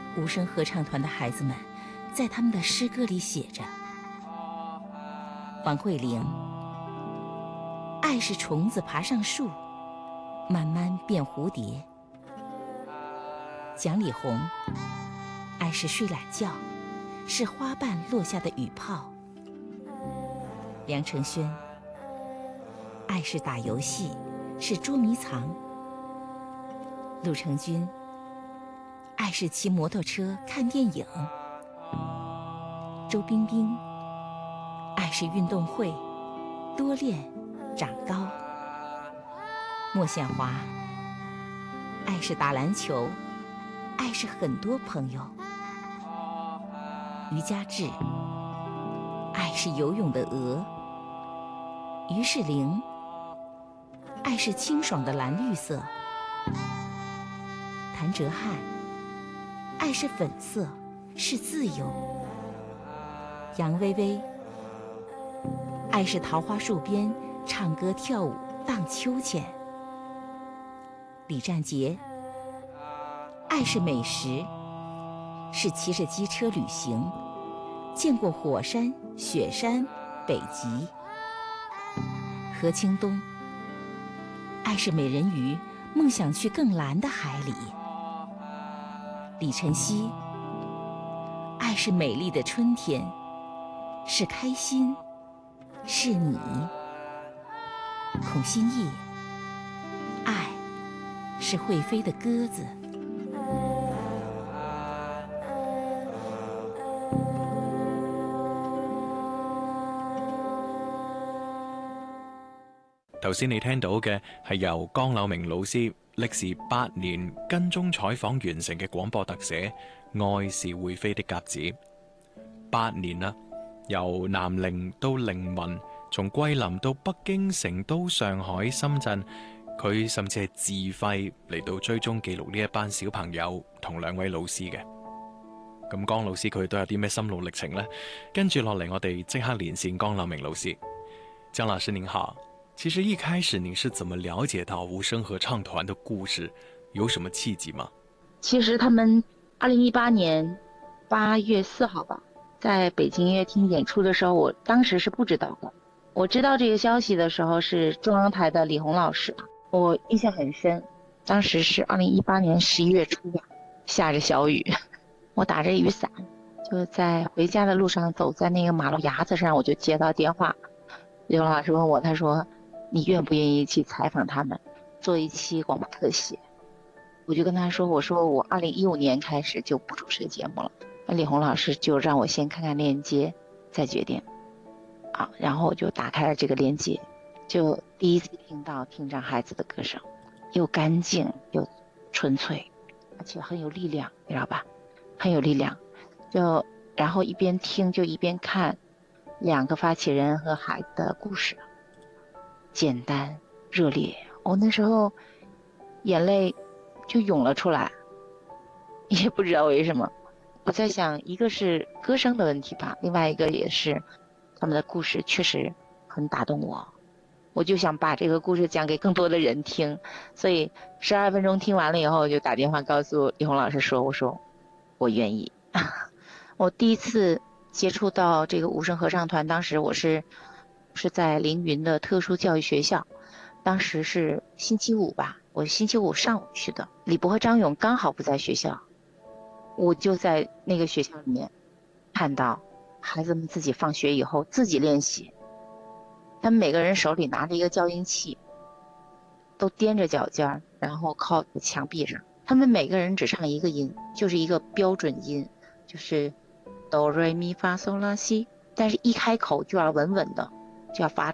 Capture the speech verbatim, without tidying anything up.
无声合唱团的孩子们在他们的诗歌里写着：王慧玲，爱是虫子爬上树，慢慢变蝴蝶。蒋丽红，爱是睡懒觉，是花瓣落下的雨泡。梁承轩，爱是打游戏，是捉迷藏。陆成军，爱是骑摩托车看电影。周冰冰，爱是运动会，多练长高。莫宪华，爱是打篮球，爱是很多朋友。于佳志，爱是游泳的鹅。于世玲，爱是清爽的蓝绿色。谭哲瀚，爱是粉色，是自由。杨薇薇，爱是桃花树边唱歌跳舞荡秋千。李占杰，爱是美食，是骑着机车旅行，见过火山、雪山、北极。何清东，爱是美人鱼，梦想去更蓝的海里。李晨曦，爱是美丽的春天，是开心，是你。孔欣义，爱是会飞的鸽子。 頭先你聽到嘅係由江柳明老師歷時八年跟蹤採訪完成嘅廣播特寫《愛是會飛的鴿子》。八年啦，由南寧到靈魂，從桂林到北京、成都、上海、深圳，佢甚至係自費嚟到追蹤記錄呢一班小朋友同兩位老師嘅。咁江老師佢都有啲咩心路歷程呢？跟住落嚟，我哋即刻連線江柳明老師。江老師您好。其實一開始您是怎麼了解到無聲合唱團的故事？有什麼契機嗎？ 其實他們二零一八年八月四號吧，在北京音樂廳演出的時候，我當時是不知道的。我知道這個消息的時候是中央台的李紅老師，我印象很深。當時是二零一八年十一月初吧，下着小雨，我打着雨傘，就在回家的路上，走在那個馬路牙子上，我就接到電話，李紅老師問我，他說你願不願意去採訪他們，做一期廣播特寫？我就跟他說，我說我二零一五年開始就不主持節目了。那李紅老師就讓我先看看鏈接，再決定。啊，然後我就打開了這個鏈接，就第一次聽到聽障孩子的歌聲，又乾淨又純粹，而且很有力量，你知道吧？很有力量。就然後一邊聽就一邊看兩個發起人和孩子的故事。簡單熱烈，我那時候眼淚就湧了出來，也不知道為什麼。我在想，一個是歌聲的問題吧，另外一個也是他們的故事確實很打動我，我就想把這個故事講給更多的人聽。所以十二分鐘聽完了以後，我就打電話告訴李紅老師說，我說我願意。我第一次接觸到這個無聲合唱團，當時我是是在凌雲的特殊教育學校，當時是星期五吧，我星期五上午去的。李博和張勇剛好不在學校，我就在那個學校裡面看到孩子們自己放學以後自己練習，他們每個人手裡拿着一個校音器，都踮着腳尖，然後靠在牆壁上，他們每個人只唱一個音，就是一個標準音，就是哆瑞咪發嗦拉西，但是一開口就要穩穩的，就要發